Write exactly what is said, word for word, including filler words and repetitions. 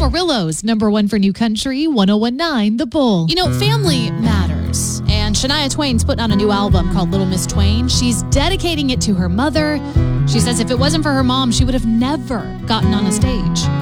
Amarillo's number one for new country, one oh one nine The Bull. You know, family matters. And Shania Twain's putting out a new album called Little Miss Twain. She's dedicating it to her mother. She says if it wasn't for her mom, she would have never gotten on a stage.